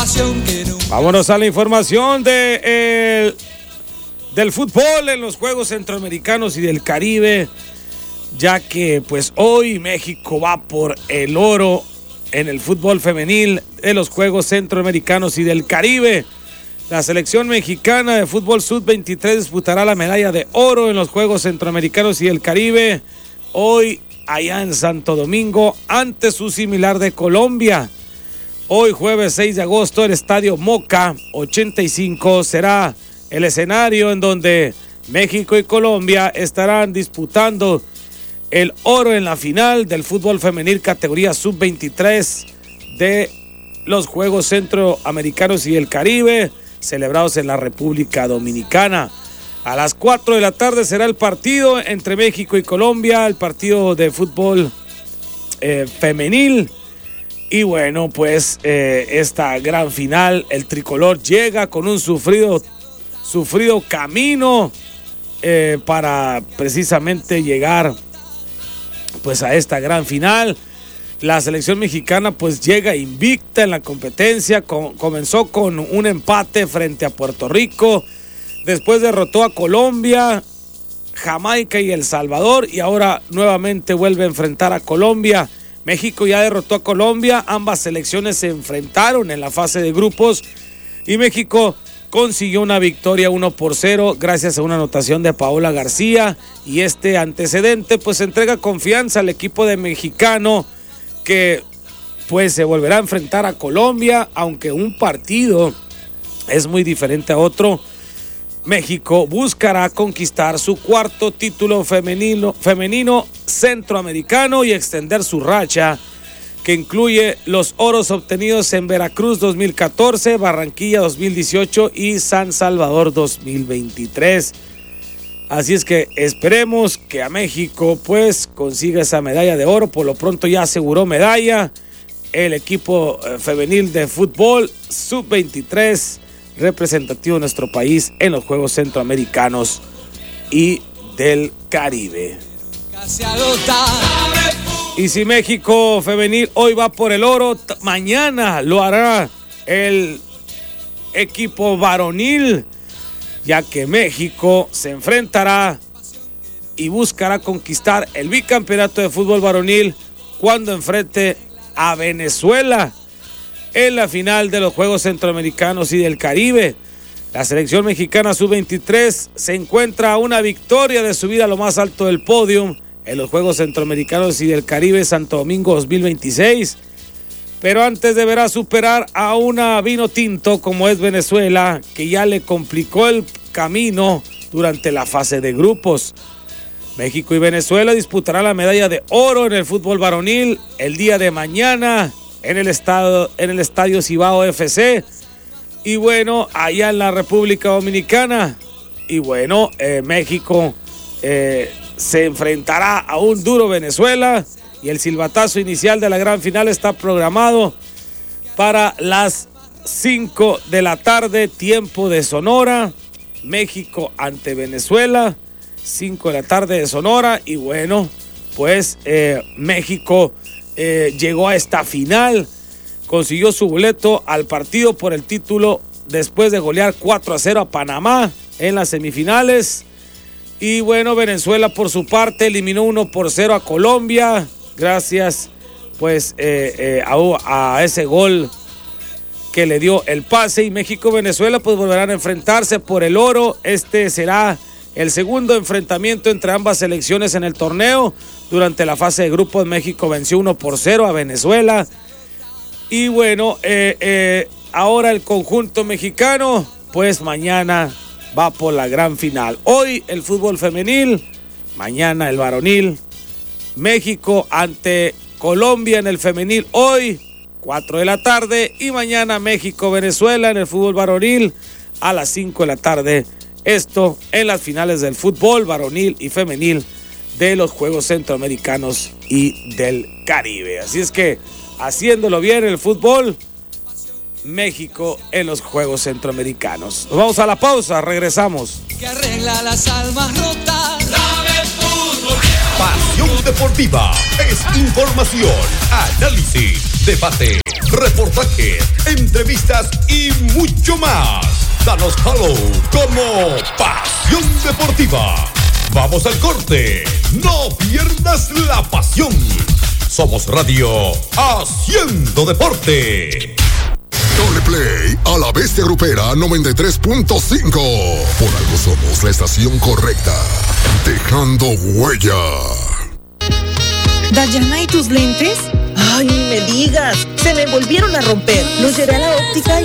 Vámonos a la información del fútbol en los Juegos Centroamericanos y del Caribe, ya que pues hoy México va por el oro en el fútbol femenil de los Juegos Centroamericanos y del Caribe. La selección mexicana de fútbol sub-23 disputará la medalla de oro en los Juegos Centroamericanos y del Caribe hoy allá en Santo Domingo ante su similar de Colombia. Hoy jueves 6 de agosto el estadio Moca 85 será el escenario en donde México y Colombia estarán disputando el oro en la final del fútbol femenil categoría sub-23 de los Juegos Centroamericanos y el Caribe celebrados en la República Dominicana. A las 4 de la tarde será el partido entre México y Colombia, el partido de fútbol femenil. Y bueno, pues esta gran final, el tricolor llega con un sufrido camino para precisamente llegar pues a esta gran final. La selección mexicana pues llega invicta en la competencia, comenzó con un empate frente a Puerto Rico, después derrotó a Colombia, Jamaica y El Salvador y ahora nuevamente vuelve a enfrentar a Colombia. México ya derrotó a Colombia, ambas selecciones se enfrentaron en la fase de grupos y México consiguió una victoria 1-0 gracias a una anotación de Paola García, y este antecedente pues entrega confianza al equipo de mexicano que pues se volverá a enfrentar a Colombia, aunque un partido es muy diferente a otro. México buscará conquistar su cuarto título femenino centroamericano y extender su racha, que incluye los oros obtenidos en Veracruz 2014, Barranquilla 2018 y San Salvador 2023. Así es que esperemos que a México pues consiga esa medalla de oro. Por lo pronto ya aseguró medalla el equipo femenil de fútbol sub-23 representativo de nuestro país en los Juegos Centroamericanos y del Caribe. Y si México femenil hoy va por el oro, mañana lo hará el equipo varonil, ya que México se enfrentará y buscará conquistar el bicampeonato de fútbol varonil cuando enfrente a Venezuela en la final de los Juegos Centroamericanos y del Caribe. La selección mexicana sub-23 se encuentra a una victoria de subir a lo más alto del podio en los Juegos Centroamericanos y del Caribe Santo Domingo 2026. Pero antes deberá superar a una vino tinto como es Venezuela, que ya le complicó el camino durante la fase de grupos. México y Venezuela disputarán la medalla de oro en el fútbol varonil el día de mañana en el estadio Cibao FC. Y bueno, allá en la República Dominicana. Y bueno, México se enfrentará a un duro Venezuela. Y el silbatazo inicial de la gran final está programado para las 5 de la tarde, tiempo de Sonora. México ante Venezuela, 5 de la tarde de Sonora. Y bueno, pues México llegó a esta final, consiguió su boleto al partido por el título después de golear 4-0 a Panamá en las semifinales. Y bueno, Venezuela por su parte eliminó 1-0 a Colombia, gracias pues a ese gol que le dio el pase. Y México y Venezuela pues volverán a enfrentarse por el oro. Este será el segundo enfrentamiento entre ambas selecciones en el torneo. Durante la fase de grupos, México venció 1-0 a Venezuela. Y bueno, ahora el conjunto mexicano pues mañana va por la gran final. Hoy el fútbol femenil, mañana el varonil. México ante Colombia en el femenil hoy, 4 de la tarde. Y mañana México-Venezuela en el fútbol varonil a las 5 de la tarde. Esto en las finales del fútbol varonil y femenil de los Juegos Centroamericanos y del Caribe. Así es que, haciéndolo bien el fútbol, México en los Juegos Centroamericanos. Nos vamos a la pausa, regresamos. Que arregla las almas rotas. Pasión deportiva es información, análisis, debate, reportajes, entrevistas y mucho más. Danos follow como Pasión Deportiva. Vamos al corte, no pierdas la pasión. Somos Radio Haciendo Deporte. Dale play a La Bestia Grupera 93.5. Por algo somos la estación correcta. Dejando huella. Dayana, ¿y tus lentes? Ay, ni me digas, se me volvieron a romper. Los llevé a la óptica y